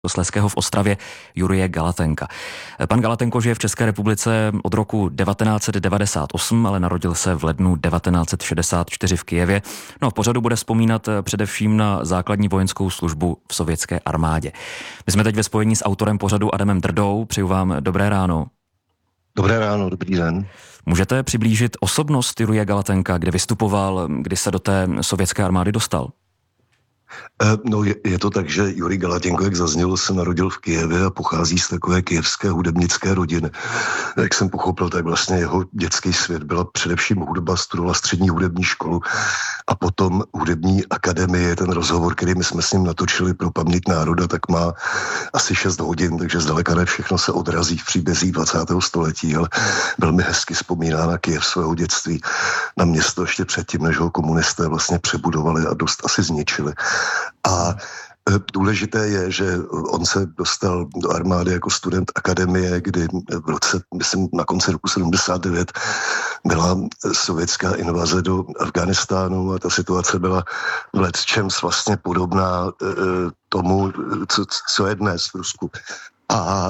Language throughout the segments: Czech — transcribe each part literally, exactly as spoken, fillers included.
Slezského v Ostravě Jurije Galatenka. Pan Galatenko žije v České republice od roku devatenáct set devadesát osm, ale narodil se v lednu devatenáct set šedesát čtyři v Kyjevě. No, v pořadu bude vzpomínat především na základní vojenskou službu v sovětské armádě. My jsme teď ve spojení s autorem pořadu Adamem Drdou. Přeju vám dobré ráno. Dobré ráno, dobrý den. Můžete přiblížit osobnost Jurije Galatenka, kde vystupoval, kdy se do té sovětské armády dostal? No je, je to tak, že Jurij Galatenko, jak zaznělo, se narodil v Kyjevě a pochází z takové kyjevské hudebnické rodiny. Jak jsem pochopil, tak vlastně jeho dětský svět byla především hudba, studovala střední hudební školu a potom hudební akademie. Ten rozhovor, který my jsme s ním natočili pro Paměť národa, tak má asi šest hodin, takže zdaleka ne všechno se odrazí v příbězích dvacátého století, ale velmi hezky vzpomíná na Kyjev svého dětství, na město ještě předtím, než ho komunisté vlastně přebudovali a dost asi zničili. A důležité je, že on se dostal do armády jako student akademie, kdy v roce, myslím, na konci roku sedmdesát devět byla sovětská invaze do Afghánistánu a ta situace byla v lecčems vlastně podobná tomu, co, co je dnes v Rusku. A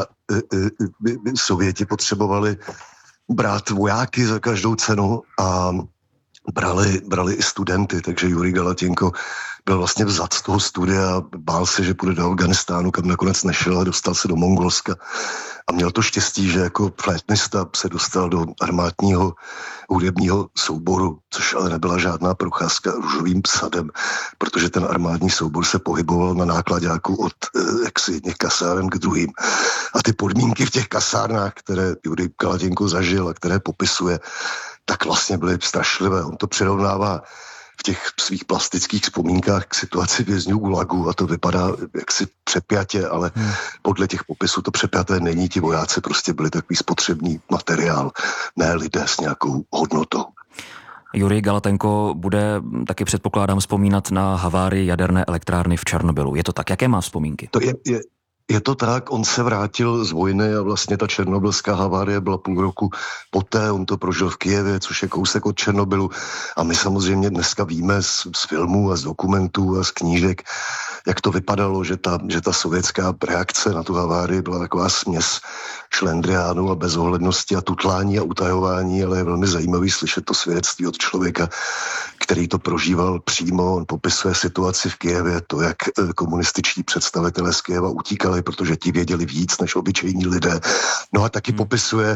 Sověti potřebovali brát vojáky za každou cenu a brali, brali i studenty, takže Jurij Galatenko byl vlastně vzat z toho studia, bál se, že půjde do Afghánistánu, kam nakonec nešel a dostal se do Mongolska. A měl to štěstí, že jako flétnista se dostal do armádního hudebního souboru, což ale nebyla žádná procházka růžovým sadem, protože ten armádní soubor se pohyboval na náklaďáku od jaksi jedných kasáren k druhým. A ty podmínky v těch kasárnách, které Jurij Galatenko zažil a které popisuje, tak vlastně byly strašlivé. On to přirovnává v těch svých plastických vzpomínkách k situaci vězňů Gulagu a to vypadá jaksi přepjatě, ale hmm. podle těch popisů to přepjaté není. Ti vojáci prostě byli takový spotřební materiál, ne lidé s nějakou hodnotou. Jurij Galatenko bude taky, předpokládám, vzpomínat na havárii jaderné elektrárny v Černobylu. Je to tak? Jaké má vzpomínky? To je, je... Je to tak, on se vrátil z vojny a vlastně ta černobylská havárie byla půl roku poté, on to prožil v Kyjevě, což je kousek od Černobylu a my samozřejmě dneska víme z, z filmů a z dokumentů a z knížek, jak to vypadalo, že ta, že ta sovětská reakce na tu havárii byla taková směs šlendriánu a bezohlednosti a tutlání a utajování, ale je velmi zajímavý slyšet to svědectví od člověka, který to prožíval přímo. On popisuje situaci v Kyjevě, to, jak komunističtí představitelé z Kyjeva utíkali, protože ti věděli víc než obyčejní lidé. No a taky hmm. popisuje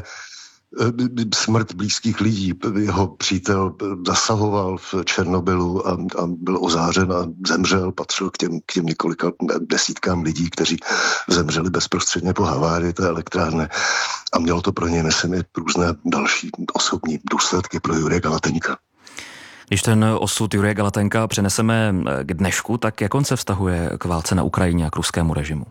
smrt blízkých lidí. Jeho přítel zasahoval v Černobylu a, a byl ozářen a zemřel, patřil k těm, k těm několika desítkám lidí, kteří zemřeli bezprostředně po havárii té elektrárny. A mělo to pro ně, myslím, i různé další osobní důsledky pro Jurije Galatenka. Když ten osud Jurije Galatenka přeneseme k dnešku, tak jak on se vztahuje k válce na Ukrajině a k ruskému režimu?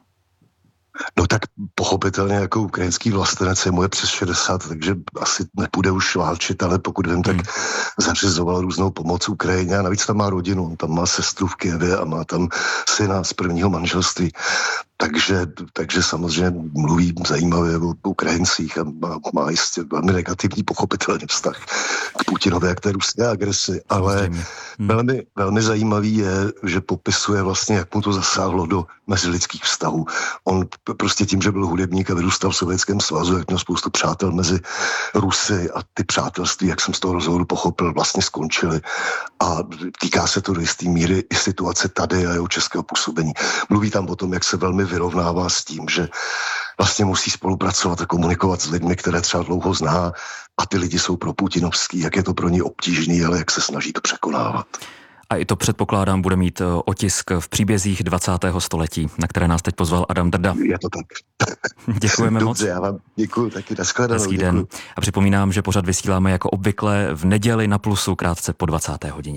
No tak pochopitelně jako ukrajinský vlastenec je moje přes šedesát, takže asi nepůjde už válčit, ale pokud vím, tak zařizoval různou pomoc Ukrajině a navíc tam má rodinu, on tam má sestru v Kyjevě a má tam syna z prvního manželství. Takže, takže samozřejmě mluví zajímavě o Ukrajincích a má, má jistě velmi negativní pochopitelně vztah k Putinovi a k té ruské agresi, ale hmm. velmi, velmi zajímavý je, že popisuje vlastně, jak mu to zasáhlo do mezilidských vztahů. On prostě tím, že byl hudebník a vyrůstal v Sovětském svazu, jak měl spoustu přátel mezi Rusy a ty přátelství, jak jsem z toho rozhovoru pochopil, vlastně skončily. A týká se to do jisté míry i situace tady a jeho českého působení. Mluví tam o tom, jak se velmi vyrovnává s tím, že vlastně musí spolupracovat a komunikovat s lidmi, které třeba dlouho zná a ty lidi jsou pro putinovský, jak je to pro ně obtížný, ale jak se snaží to překonávat. A i to, předpokládám, bude mít otisk v příbězích dvacátého století, na které nás teď pozval Adam Drda. Je to tak. Děkujeme moc. Dobře, já vám děkuju, taky nashledanou. Hezký den. A připomínám, že pořad vysíláme jako obvykle v neděli na Plusu krátce po dvacáté hodině.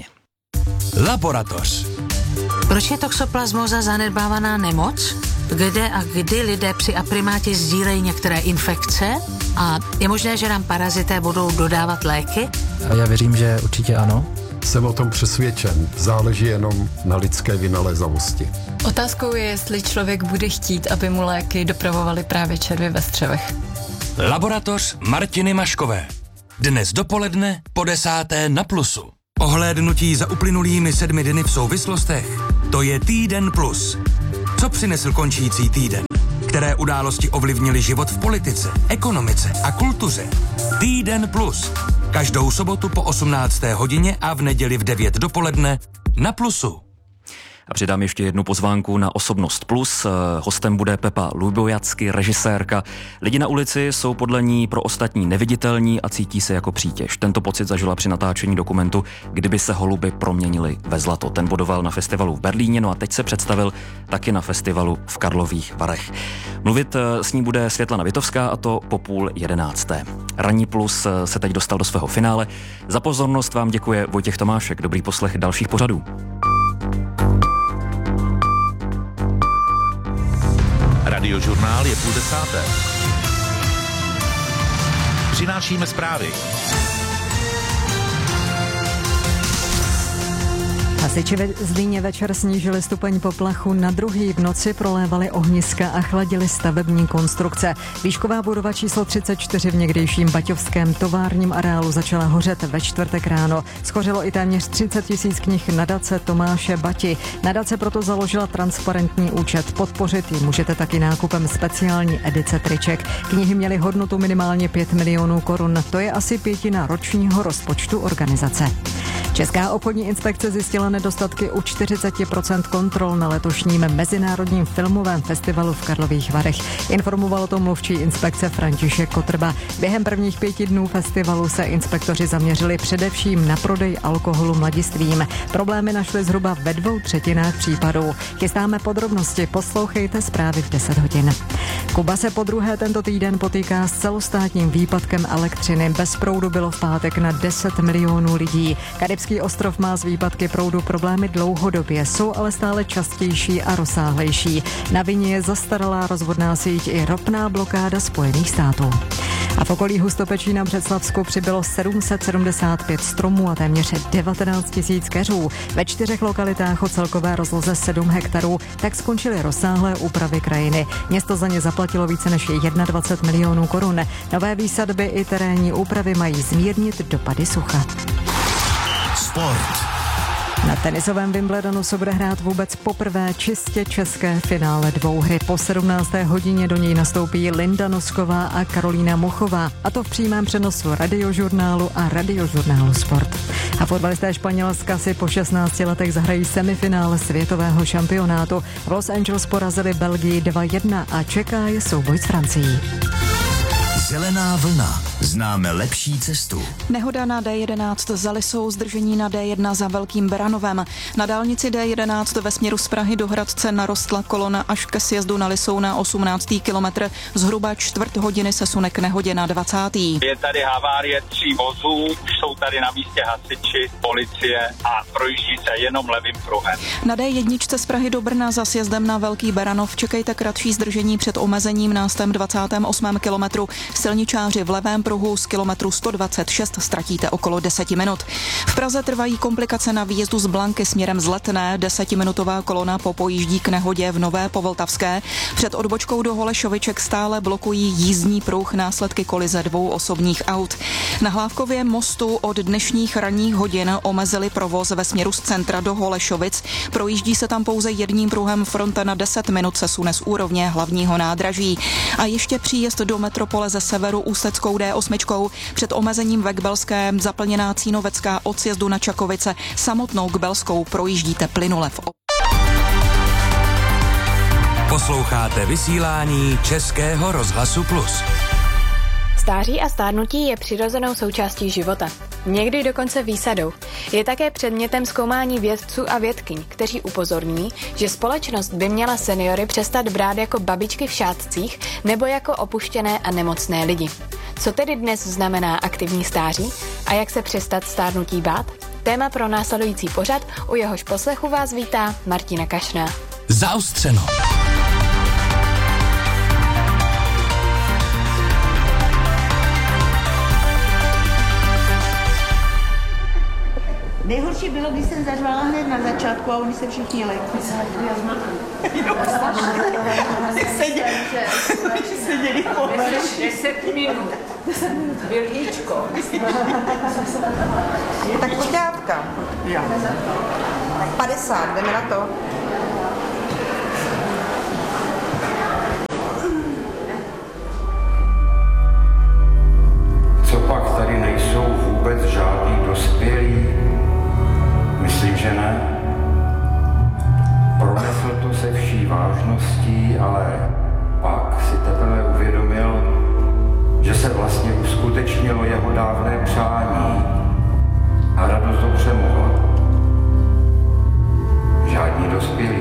Laboratoř. Proč je toxoplasmóza zanedbávaná nemoc? Kde a kdy lidé při aprimáti sdílejí některé infekce? A je možné, že nám parazité budou dodávat léky? A já věřím, že určitě ano. Jsem o tom přesvědčen. Záleží jenom na lidské vynalézavosti. Otázkou je, jestli člověk bude chtít, aby mu léky dopravovaly právě červy ve střevech. Laboratoř Martiny Maškové. Dnes dopoledne po desáté na Plusu. Ohlédnutí za uplynulými sedmi dny v souvislostech. To je Týden plus. Co přinesl končící týden? Které události ovlivnily život v politice, ekonomice a kultuře? Týden plus. Každou sobotu po osmnácté hodině a v neděli v devět dopoledne na Plusu. A přidám ještě jednu pozvánku na Osobnost Plus. Hostem bude Pepa Lubojacky, režisérka. Lidi na ulici jsou podle ní pro ostatní neviditelní a cítí se jako přítěž. Tento pocit zažila při natáčení dokumentu Kdyby se holuby proměnily ve zlato. Ten bodoval na festivalu v Berlíně, no a teď se představil taky na festivalu v Karlových Varech. Mluvit s ní bude Světlana Vitovská, a to po půl jedenácté. Ranní Plus se teď dostal do svého finále. Za pozornost vám děkuje Vojtěch Tomášek. Dobrý poslech dalších pořadů. Radiožurnál je půl desáté. Přinášíme zprávy. Hasiči ve Zlíně večer snížili stupeň poplachu na druhý, v noci prolévali ohniska a chladili stavební konstrukce. Výšková budova číslo třicet čtyři v někdejším baťovském továrním areálu začala hořet ve čtvrtek ráno. Schořelo i téměř třicet tisíc knih nadace Tomáše Bati. Nadace proto založila transparentní účet. Podpořit ji můžete taky nákupem speciální edice triček. Knihy měly hodnotu minimálně pět milionů korun. To je asi pětina ročního rozpočtu organizace. Česká obchodní inspekce zjistila nedostatky u čtyřicet procent kontrol na letošním Mezinárodním filmovém festivalu v Karlových Varech. Informoval o tom mluvčí inspekce František Kotrba. Během prvních pěti dnů festivalu se inspektoři zaměřili především na prodej alkoholu mladistvím. Problémy našli zhruba ve dvou třetinách případů. Chystáme podrobnosti, poslouchejte zprávy v deset hodin. Kuba se podruhé tento týden potýká s celostátním výpadkem elektřiny. Bez proudu bylo v pátek na deset milionů lidí. Karibský ostrov má z výpadky proudu problémy dlouhodobě, jsou ale stále častější a rozsáhlejší. Na vině je zastaralá rozvodná síť i ropná blokáda Spojených států. A v okolí Hustopečí na Břeclavsku přibylo sedm set sedmdesát pět stromů a téměř devatenáct tisíc keřů. Ve čtyřech lokalitách o celkové rozloze sedm hektarů tak skončily rozsáhlé úpravy krajiny. Město za ně zaplatilo více než dvacet jedna milionů korun. Nové výsadby i terénní úpravy mají zmírnit dopady sucha. Sport. Na tenisovém Wimbledonu se bude hrát vůbec poprvé čistě české finále dvouhry. Po sedmnácté hodině do něj nastoupí Linda Nosková a Karolína Muchová. A to v přímém přenosu Radiožurnálu a Radiožurnálu Sport. A fotbalisté Španělska si po šestnácti letech zahrají semifinále světového šampionátu. V Los Angeles porazili Belgii dva jedna a čeká je souboj s Francií. Zelená vlna. Známe lepší cestu. Nehoda na D jedenáct za Lisou, zdržení na D jedna za Velkým Beranovem. Na dálnici D jedenáct ve směru z Prahy do Hradce narostla kolona až ke sjezdu na Lisou na osmnáctý kilometr. Zhruba čtvrt hodiny se sune k nehodě na dvacátý. Je tady havárie tří vozů, už jsou tady na místě hasiči, policie a projíždí se jenom levým pruhem. Na D jedna z Prahy do Brna za sjezdem na Velký Beranov čekejte kratší zdržení před omezením na sto dvacátém osmém kilometru. Silničáři v levém pruhu z kilometru sto dvacet šest ztratíte okolo deset minut. V Praze trvají komplikace na výjezdu z Blanky směrem z Letné. Desetiminutová kolona popojíždí k nehodě v Nové Povltavské. Před odbočkou do Holešoviček stále blokují jízdní pruh, následky kolize dvou osobních aut. Na Hlávkově mostu od dnešních ranních hodin omezili provoz ve směru z centra do Holešovic. Projíždí se tam pouze jedním pruhem, fronta na deset minut se sune z úrovně hlavního nádraží. A ještě příjezd do metropole ze severu Ústeckou D osm. Před omezením ve Kbelské zaplněná Cínovecká od sjezdu na Čakovice samotnou Kbelskou projíždíte plynule v Posloucháte vysílání Českého rozhlasu Plus. Stáří a stárnutí je přirozenou součástí života. Někdy dokonce výsadou. Je také předmětem zkoumání vědců a vědkyň, kteří upozorní, že společnost by měla seniory přestat brát jako babičky v šátcích nebo jako opuštěné a nemocné lidi. Co tedy dnes znamená aktivní stáří a jak se přestat stárnutí bát? Téma pro následující pořad, u jehož poslechu vás vítá Martina Kašná. Zaostřeno. Nejhorší bylo, když jsem zařvala hned na začátku a oni se všichni lekli. Seděli. Seděli pohledu. Deset minut. Vilíčko. Tak poťátka. Tak padesát, jdeme na to. vážností, ale pak si teprve uvědomil, že se vlastně uskutečnilo jeho dávné přání a radost ho přemohla. Žádní dospělí